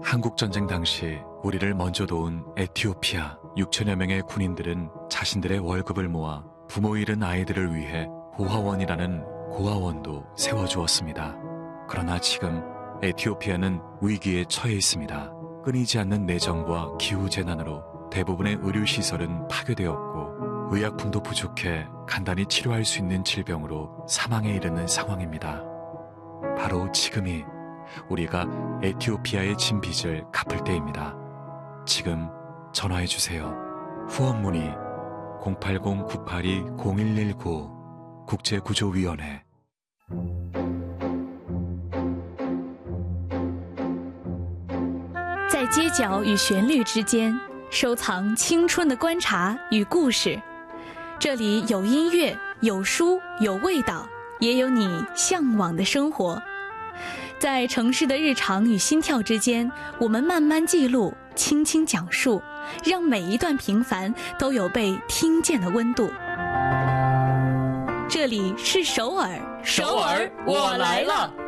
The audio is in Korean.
한국전쟁 당시 우리를 먼저 도운 에티오피아 6천여 명의 군인들은 자신들의 월급을 모아 부모 잃은 아이들을 위해 고아원이라는 고아원도 세워주었습니다. 그러나 지금 에티오피아는 위기에 처해 있습니다. 끊이지 않는 내정과 기후재난으로 대부분의 의료시설은 파괴되었고 의약품도 부족해 간단히 치료할 수 있는 질병으로 사망에 이르는 상황입니다. 바로 지금이 우리가 에티오피아의 진 빚을 갚을 때입니다. 지금 전화해주세요. 후원 문의 080-982-0119 국제구조위원회. 在街角与旋律之间，收藏青春的观察与故事。这里有音乐，有书，有味道，也有你向往的生活。在城市的日常与心跳之间，我们慢慢记录，轻轻讲述，让每一段平凡都有被听见的温度。这里是首尔， 首尔，我来了。